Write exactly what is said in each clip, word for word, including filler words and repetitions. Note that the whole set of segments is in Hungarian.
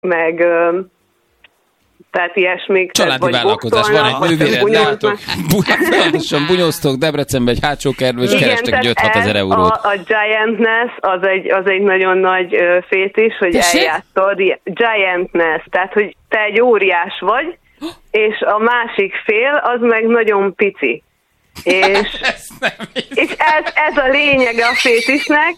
meg tehát ilyesmik. Családi vállalkozás, van egy nővéred, látok, folyamatosan bunyóztok Debrecenben egy hátsó kertben, és kerestek egy öt-hatozezer eurót. A, a Giantness az egy, az egy nagyon nagy uh, fétis, hogy eljátszod. Giantness, tehát hogy te egy óriás vagy, és a másik fél az meg nagyon pici. És, és ez, ez a lényege a fétisnek,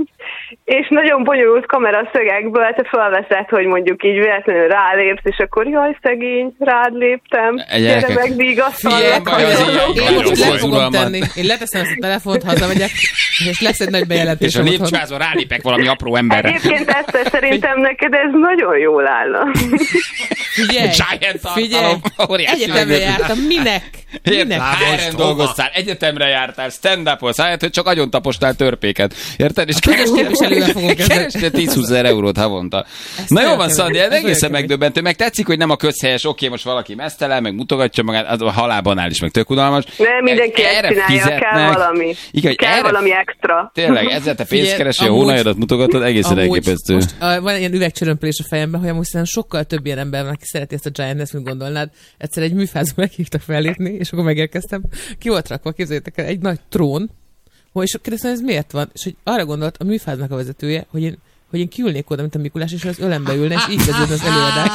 és nagyon bonyolult kameraszögekből te felveszed, hogy mondjuk így véletlenül rálépsz, és akkor jaj, szegény, rád léptem, gyere meg, vigasztalnak. Én most le fogom tenni. Én leteszem ezt a telefont, hazamegyek, és lesz egy nagy bejelentés. És a lépcsőházon rálépek valami apró emberre. Egyébként ezt szerintem neked ez nagyon jól állna. Figyelj, figyelj, egyetemre jártam, minek? Minek? Háren dolgoztál, egyetemre jártál, stand-upolsz, hát, hogy csak agyon tapostál törpéket. Érted? És kerestél tíz-húszezer eurót havonta. Ezt na jó van, Szandi, ez egészen megdöbbentő. Meg tetszik, hogy nem a közhelyes, oké, most valaki mesztelen, meg mutogatja magát, az a halálban áll is, meg tök unalmas. Nem, mindenki ezt csinálja, kell valami. Igen, kell erre, valami extra. Tényleg, ezzel te pénzt keresel, a hónajadat mutogatod, egészen elképesztő. Most uh, van ilyen üvegcsörömpölés a fejemben, hogy amúgy sokkal több ilyen ember van, aki szereti ezt a Giantness, mint gondolnád. Egyszer egy műfázba meghívtak fellépni, és akkor megérkeztem. Ki volt rakva, képzeljétek el, egy nagy trón, és kérdeztem, ez miért van? És hogy arra gondolt a műfáznak a vezetője, hogy én, hogy én kiülnék oda, mint a Mikulás, és az ölembe ülne, és így kezdődne az előadás.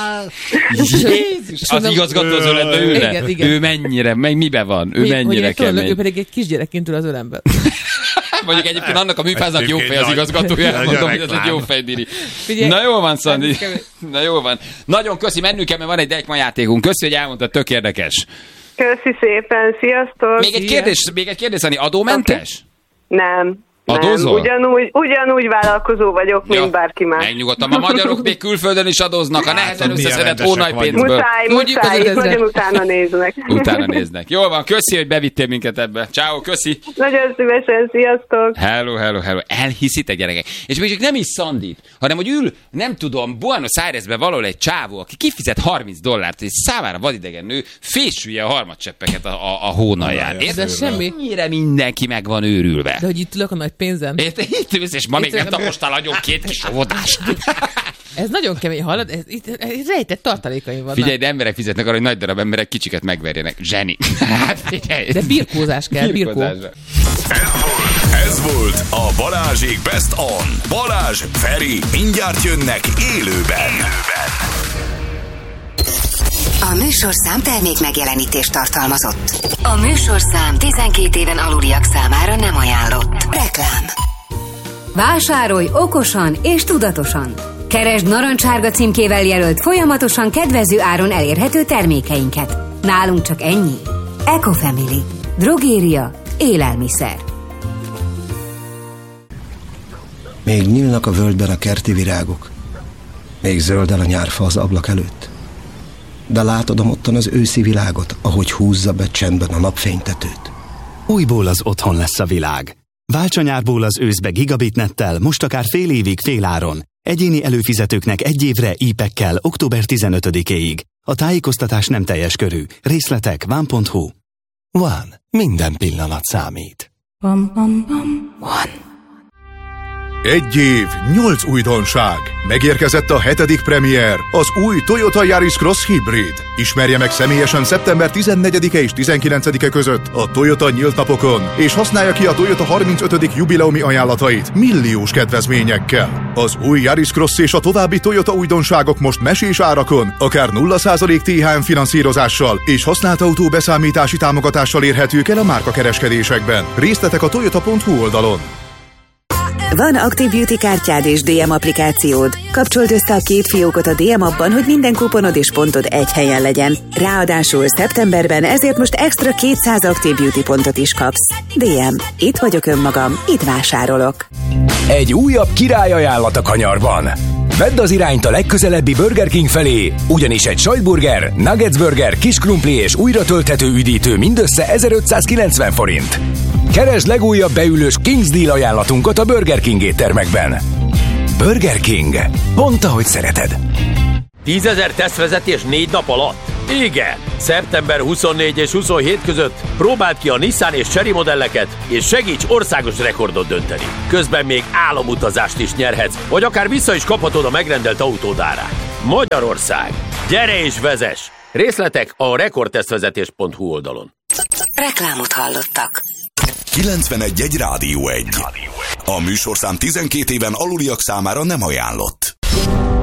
Jézus, az mondom, igazgató az ölembe ülne? Igen, igen. Ő mennyire, meg mibe van? Ő Mi, mennyire kemény? Ő pedig egy kisgyerekként ül az ölembe. Mondjuk egyébként annak a műfáznak jó fej az igazgatója, mondom, hogy ez egy jó fejdíri. Na jó van, Szandi. Na jó van. Nagyon köszi, mennünk kell, mert van egy Deichmann játékunk. Köszi, hogy elmondtad, tök érdekes. Köszi szépen, sziasztok. Még egy kérdés, még egy kérdés, Szandi, adómentes? Nem. Adózol? Nem, ugyanúgy, ugyanúgy vállalkozó vagyok, mint ja, bárki más. Megnyugodtam, a magyarok még külföldön is adóznak, a nehezen összeszedett hónajpénzből. Muszáj, muszáj, itt nagyon utána néznek. Utána néznek. Jól van, köszi, hogy bevittél minket ebbe. Ciao, köszi. Nagyon szívesen, sziasztok. Hello, hello, hello. Elhiszitek, gyerekek. És még nem is Szandit, hanem hogy ül, nem tudom, Buenos Airesbe valahol egy csávó, aki kifizet harminc dollárt, és számára vadidegen nő fésülje a harmadcseppeket a, a, a hónalján. De semmi. Mennyire mindenki meg van őrülve. De hogy itt ülök a nagy pénzen. Itt ülsz, és ma itt még nem tapostál agyon két kis óvodást. Ez nagyon kemény, hallod? Ez, itt, itt rejtett tartalékaim vannak. Figyelj, de emberek fizetnek arra, hogy nagy darab emberek kicsiket megverjenek. Zseni. Hát figyelj. De birkózás kell, birkó. Ez volt, ez volt a Balázsék Best On. Balázs, Feri, mindjárt jönnek élőben. élőben. A műsorszám termék megjelenítést tartalmazott. A műsorszám tizenkét éven aluliak számára nem ajánlott. Reklám. Vásárolj okosan és tudatosan. Keresd narancssárga címkével jelölt folyamatosan kedvező áron elérhető termékeinket. Nálunk csak ennyi. Ecofamily. Drogéria. Élelmiszer. Még nyílnak a völgyben a kerti virágok. Még zöldel a nyárfa az ablak előtt. De látod ottan az őszi világot, ahogy húzza be csendben a napfénytetőt. Újból az otthon lesz a világ. Válts a nyárból az őszbe gigabitnettel, most akár fél évig fél áron. Egyéni előfizetőknek egy évre í pekkel október tizenötödikéig. A tájékoztatás nem teljes körű. Részletek van pont hu. One. Minden pillanat számít. Bam, bam, bam. One. Egy év, nyolc újdonság. Megérkezett a hetedik premier, az új Toyota Yaris Cross Hybrid. Ismerje meg személyesen szeptember tizennegyedike és tizenkilencedike között a Toyota nyílt napokon, és használja ki a Toyota harmincötödik jubileumi ajánlatait milliós kedvezményekkel. Az új Yaris Cross és a további Toyota újdonságok most mesés árakon, akár nulla százalék té há em finanszírozással és használt autó beszámítási támogatással érhetők el a márkakereskedésekben. Részletek a toyota pont hu oldalon. Van Active Beauty kártyád és dé em applikációd. Kapcsold össze a két fiókot a dé em appban, hogy minden kuponod és pontod egy helyen legyen. Ráadásul szeptemberben ezért most extra kétszáz Active Beauty pontot is kapsz. dé em. Itt vagyok önmagam, itt vásárolok. Egy újabb királyajánlat a kanyarban. Vedd az irányt a legközelebbi Burger King felé, ugyanis egy sajtburger, nuggets burger, kis krumpli és újra tölthető üdítő mindössze ezerötszázkilencven forint. Keresd legújabb beülős King's Deal ajánlatunkat a Burger King éttermekben. Burger King. Pont ahogy szereted. tízezer tesztvezetés négy nap alatt? Igen! szeptember huszonnégy és huszonhét között próbáld ki a Nissan és Chery modelleket, és segíts országos rekordot dönteni. Közben még álomutazást is nyerhetsz, vagy akár vissza is kaphatod a megrendelt autód árát. Magyarország. Gyere és vezess! Részletek a rekordtesztvezetés pont hu oldalon. Reklámot hallottak. kilencvenegy egy Rádió egy. A műsorszám tizenkét éven aluliak számára nem ajánlott.